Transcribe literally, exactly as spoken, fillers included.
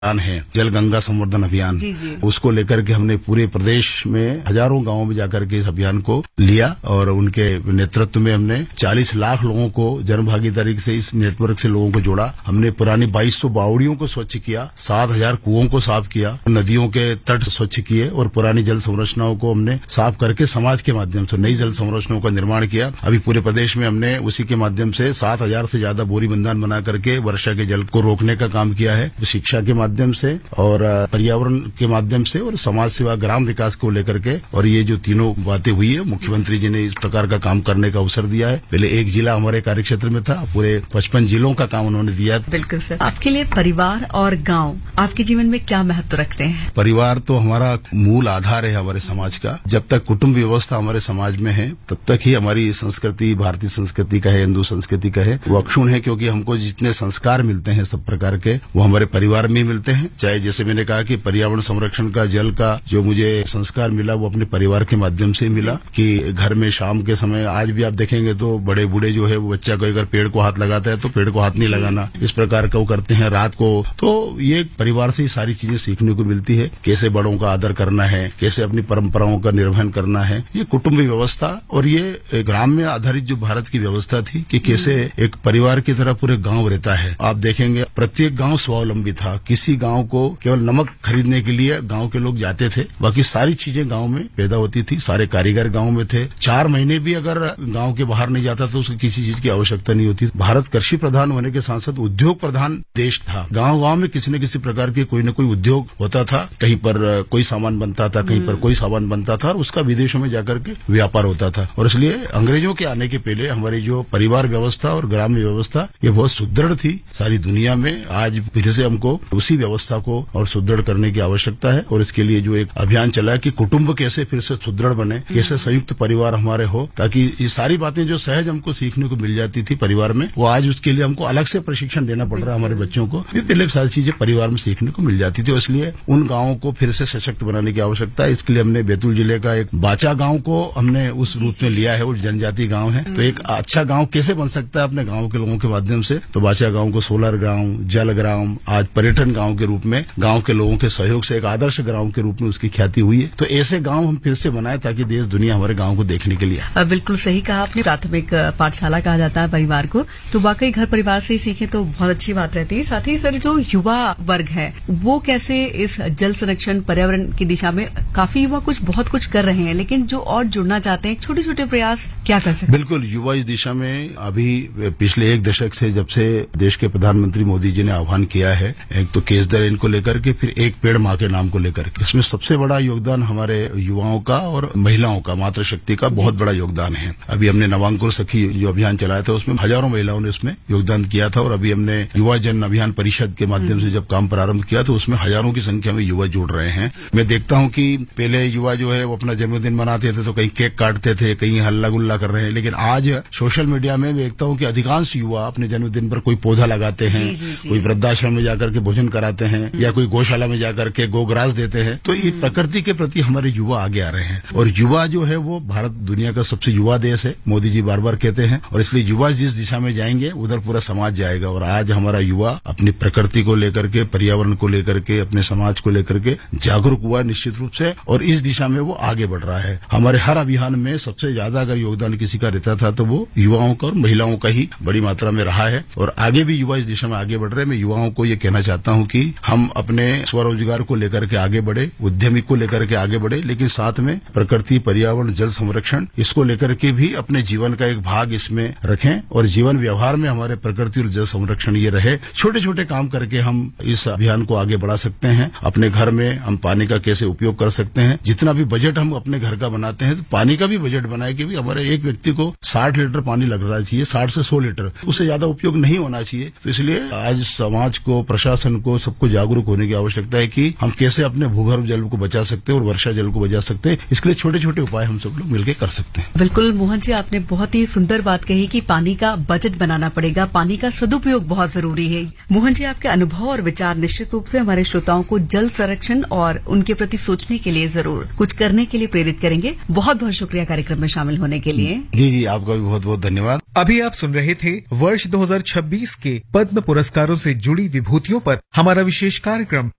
अभियान है, जल गंगा संवर्धन अभियान, जी जी। उसको लेकर के हमने पूरे प्रदेश में हजारों गांवों में जाकर के इस अभियान को लिया और उनके नेतृत्व में हमने चालीस लाख लोगों को जन भागीदारी से इस नेटवर्क से लोगों को जोड़ा। हमने पुरानी बाईस सौ बावड़ियों को स्वच्छ किया, सात हजार कुओं को साफ किया, नदियों के तट स्वच्छ किए और पुरानी जल संरचनाओं को हमने साफ करके समाज के माध्यम से नई जल संरचनाओं का निर्माण किया। अभी पूरे प्रदेश में हमने उसी के माध्यम से सात हजार से ज्यादा बोरी बंधान बना करके वर्षा के जल को रोकने का काम किया है, शिक्षा के माध्यम से और पर्यावरण के माध्यम से और समाज सेवा ग्राम विकास को लेकर के। और ये जो तीनों बातें हुई है, मुख्यमंत्री जी ने इस प्रकार का काम करने का अवसर दिया है। पहले एक जिला हमारे कार्यक्षेत्र में था, पूरे पचपन जिलों का काम उन्होंने दिया। बिल्कुल सर। आपके लिए परिवार और गांव आपके जीवन में क्या महत्व रखते हैं? परिवार तो हमारा मूल आधार है हमारे समाज का। जब तक कुटुंब व्यवस्था हमारे समाज में है तब तक ही हमारी संस्कृति, भारतीय संस्कृति का है, हिंदू संस्कृति का है, वो अक्षुण है। क्योंकि हमको जितने संस्कार मिलते हैं सब प्रकार के, वो हमारे परिवार में मिलते हैं। चाहे जैसे मैंने कहा कि पर्यावरण संरक्षण का, जल का जो मुझे संस्कार मिला वो अपने परिवार के माध्यम से मिला। कि घर में शाम के समय आज भी आप देखेंगे तो बड़े बूढ़े जो है वो बच्चा को अगर पेड़ को हाथ लगाता है तो पेड़ को हाथ नहीं लगाना, इस प्रकार का वो करते हैं। रात को तो ये परिवार से ही सारी चीजें सीखने को मिलती है, कैसे बड़ों का आदर करना है, कैसे अपनी परंपराओं का निर्वहन करना है। ये कुटुंब व्यवस्था और ये ग्राम में आधारित जो भारत की व्यवस्था थी कि कैसे एक परिवार की तरह पूरे गांव रहता है। आप देखेंगे प्रत्येक गांव स्वावलंबी था। किसी गांव को केवल नमक खरीदने के लिए गांव के लोग जाते थे, बाकी सारी चीजें गांव में पैदा होती थी। सारे कारीगर गांव में थे। चार महीने भी अगर गांव के बाहर नहीं जाता तो उसकी किसी चीज की आवश्यकता नहीं होती। भारत कृषि प्रधान होने के साथ साथ उद्योग प्रधान देश था। गांव गांव में किसी न किसी प्रकार के कोई न कोई उद्योग होता था। कहीं पर कोई सामान बनता था, कहीं पर कोई सामान बनता था और उसका विदेशों में जाकर के व्यापार होता था। और इसलिए अंग्रेजों के आने के पहले हमारी जो परिवार व्यवस्था और ग्राम्य व्यवस्था ये बहुत सुदृढ़ थी सारी दुनिया में। आज फिर से हमको उसी व्यवस्था को और सुदृढ़ करने की आवश्यकता है। और इसके लिए जो एक अभियान चला है कि कुटुंब कैसे फिर से सुदृढ़ बने, कैसे संयुक्त परिवार हमारे हो, ताकि ये सारी बातें जो सहज हमको सीखने को मिल जाती थी परिवार में, वो आज उसके लिए हमको अलग से प्रशिक्षण देना पड़ रहा है हमारे बच्चों को। ये पहले सारी चीजें परिवार में सीखने को मिल जाती थी। इसलिए उन गांवों को फिर से सशक्त बनाने की आवश्यकता है। इसके लिए हमने बैतूल जिले का एक बाचा गांव को हमने उस रूप में लिया है। वो जनजाति गांव है, तो एक अच्छा गांव कैसे बन सकता है अपने गांव के लोगों के माध्यम से। तो बाचा गांव को सोलर ग्राम, जल ग्राम, आज पर्यटन गांव के रूप में गांव के लोगों के सहयोग से एक आदर्श गांव के रूप में उसकी ख्याति हुई है। तो ऐसे गांव हम फिर से बनाए ताकि देश दुनिया हमारे गांव को देखने के लिए। बिल्कुल सही कहा आपने। प्राथमिक पाठशाला कहा जाता है परिवार को, तो वाकई घर परिवार से ही सीखे तो बहुत अच्छी बात रहती है। साथ ही सर जो युवा वर्ग है वो कैसे इस जल संरक्षण पर्यावरण की दिशा में, काफी युवा कुछ बहुत कुछ कर रहे हैं, लेकिन जो और जुड़ना चाहते हैं छोटे छोटे प्रयास क्या कर सकते हैं? बिल्कुल, युवा इस दिशा में अभी पिछले एक दशक से जब से देश के प्रधानमंत्री मोदी जी ने आह्वान किया है, एक तो केस दर इनको लेकर के, फिर एक पेड़ माँ के नाम को लेकर के, इसमें सबसे बड़ा योगदान हमारे युवाओं का और महिलाओं का, मातृशक्ति का बहुत बड़ा योगदान है। अभी हमने नवांकुर सखी जो अभियान चलाया था उसमें हजारों महिलाओं ने उसमें योगदान किया था। और अभी हमने युवा जन अभियान परिषद के माध्यम से जब काम प्रारंभ किया तो उसमें हजारों की संख्या में युवा जुड़ रहे हैं। मैं देखता हूं कि पहले युवा जो है वो अपना जन्मदिन मनाते थे तो कहीं केक काटते थे, कहीं हल्ला गुल्ला कर रहे हैं, लेकिन आज सोशल मीडिया में देखता हूं कि अधिकांश युवा अपने जन्मदिन पर कोई पौधा लगाते हैं, जी, जी, जी। कोई वृद्धाश्रम में जाकर के भोजन कराते हैं या कोई गौशाला में जाकर के गोग्रास देते हैं। तो ये प्रकृति के प्रति हमारे युवा आगे आ रहे हैं। और युवा जो है वो भारत दुनिया का सबसे युवा देश है, मोदी जी बार बार कहते हैं। और इसलिए युवा जिस दिशा में जाएंगे उधर पूरा समाज जाएगा। और आज हमारा युवा अपनी प्रकृति को लेकर के, पर्यावरण को लेकर के, अपने समाज को लेकर के जागरूक हुआ निश्चित रूप से, और इस दिशा में वो आगे बढ़ रहा है। हमारे हर अभियान में सबसे ज्यादा अगर योगदान किसी का रहता था तो वो युवाओं का और महिलाओं का ही बड़ी मात्रा में रहा है। और आगे भी युवा इस दिशा में आगे बढ़ रहे हैं। मैं युवाओं को ये कहना चाहता हूँ कि हम अपने स्वरोजगार को लेकर के आगे बढ़े, उद्यमी को लेकर के आगे बढ़े, लेकिन साथ में प्रकृति, पर्यावरण, जल संरक्षण इसको लेकर के भी अपने जीवन का एक भाग इसमें रखें। और जीवन व्यवहार में हमारे प्रकृति और जल संरक्षण ये रहे। छोटे छोटे काम करके हम इस अभियान को आगे बढ़ा सकते हैं। अपने घर में हम पानी का कैसे उपयोग कर सकते हैं, जितना भी बजट हम अपने घर का बनाते हैं तो पानी का भी बजट बनाए कि भी हमारे एक व्यक्ति को साठ लीटर पानी लग रहा चाहिए, साठ से सौ लीटर, उससे ज्यादा उपयोग नहीं होना चाहिए। तो इसलिए आज समाज को, प्रशासन को, सबको जागरूक होने की आवश्यकता है कि हम कैसे अपने भूगर्भ जल को बचा सकते हैं और वर्षा जल को बचा सकते हैं। इसके लिए छोटे छोटे उपाय हम सब लोग मिलकर कर सकते हैं। बिल्कुल मोहन जी, आपने बहुत ही सुंदर बात कही कि पानी का बजट बनाना पड़ेगा, पानी का सदुपयोग बहुत जरूरी है। मोहन जी, आपके अनुभव और विचार निश्चित रूप से हमारे श्रोताओं को जल संरक्षण और उनके प्रति सोचने के लिए, जरूर कुछ करने के लिए प्रेरित करेंगे। बहुत बहुत शुक्रिया कार्यक्रम में शामिल होने के लिए। जी जी, आपका भी बहुत बहुत धन्यवाद। अभी आप सुन रहे थे वर्ष दो हज़ार छब्बीस के पद्म पुरस्कारों से जुड़ी विभूतियों पर हमारा विशेष कार्यक्रम